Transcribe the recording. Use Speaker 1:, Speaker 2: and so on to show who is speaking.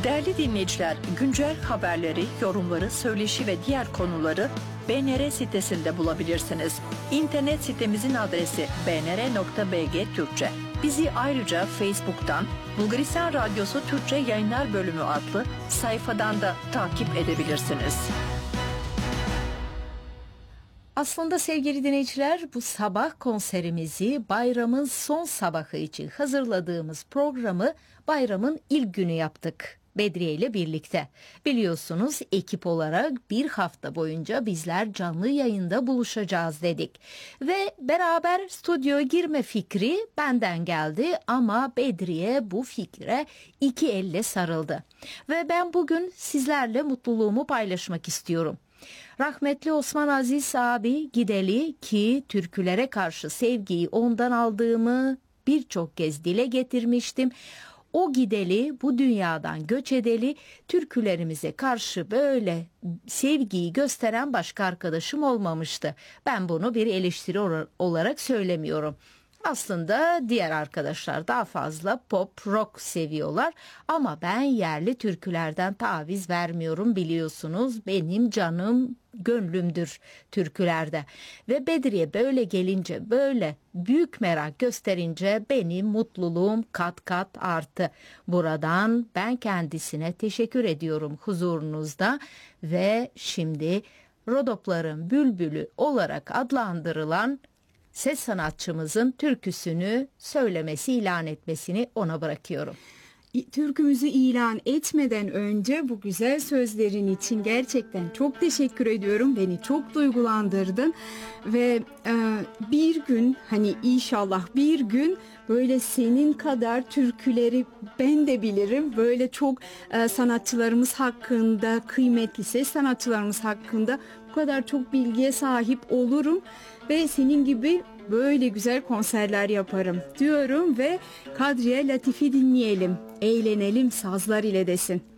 Speaker 1: Değerli dinleyiciler, güncel haberleri, yorumları, söyleşi ve diğer konuları BNR sitesinde bulabilirsiniz. İnternet sitemizin adresi bnr.bg Türkçe. Bizi ayrıca Facebook'tan Bulgaristan Radyosu Türkçe Yayınlar Bölümü adlı sayfadan da takip edebilirsiniz.
Speaker 2: Aslında sevgili dinleyiciler, bu sabah konserimizi bayramın son sabahı için hazırladığımız programı bayramın ilk günü yaptık Bedriye ile birlikte. Biliyorsunuz, ekip olarak bir hafta boyunca bizler canlı yayında buluşacağız dedik. Ve beraber stüdyoya girme fikri benden geldi ama Bedriye bu fikre iki elle sarıldı. Ve ben bugün sizlerle mutluluğumu paylaşmak istiyorum. Rahmetli Osman Aziz abi gideli ki türkülere karşı sevgiyi ondan aldığımı birçok kez dile getirmiştim. O gideli, bu dünyadan göç edeli, türkülerimize karşı böyle sevgiyi gösteren başka arkadaşım olmamıştı. Ben bunu bir eleştiri olarak söylemiyorum. Aslında diğer arkadaşlar daha fazla pop, rock seviyorlar ama ben yerli türkülerden taviz vermiyorum, biliyorsunuz. Benim canım gönlümdür türkülerde. Ve Bedriye böyle gelince, böyle büyük merak gösterince benim mutluluğum kat kat arttı. Buradan ben kendisine teşekkür ediyorum huzurunuzda ve şimdi Rodopların bülbülü olarak adlandırılan ses sanatçımızın türküsünü söylemesi, ilan etmesini ona bırakıyorum.
Speaker 3: Türkümüzü ilan etmeden önce bu güzel sözlerin için gerçekten çok teşekkür ediyorum. Beni çok duygulandırdın ve bir gün, hani inşallah bir gün böyle senin kadar türküleri ben de bilirim. Böyle çok sanatçılarımız hakkında, kıymetli ses sanatçılarımız hakkında bu kadar çok bilgiye sahip olurum ve senin gibi böyle güzel konserler yaparım diyorum ve Kadriye Latif'i dinleyelim, eğlenelim sazlar ile desin.